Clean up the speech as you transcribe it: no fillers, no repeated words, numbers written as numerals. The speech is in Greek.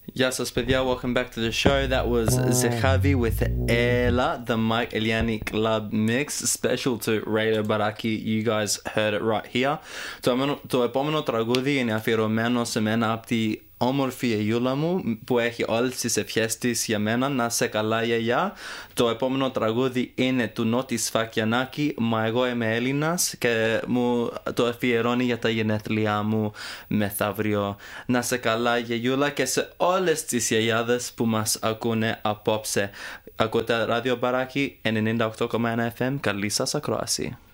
Γεια σας παιδιά, welcome back to the show. That was Zechavi with Ela, the Mike Eliani Club Mix, special to Radio Baraki. You guys heard it right here. Το επόμενο τραγούδι είναι αφιερωμένο σε μένα από τη όμορφη γιαγιούλα μου που έχει όλες τις ευχές της για μένα. Να σε καλά γιαγιά. Το επόμενο τραγούδι είναι του Νότι Σφακιανάκη, μα εγώ είμαι Έλληνας, και μου το αφιερώνει για τα γενέθλιά μου μεθαύριο. Να σε καλά γιαγιούλα, και σε όλες τις γιαγιάδες που μας ακούνε απόψε. Ακούτε Radio Baraki 98,1 FM. Καλή σας ακρόαση.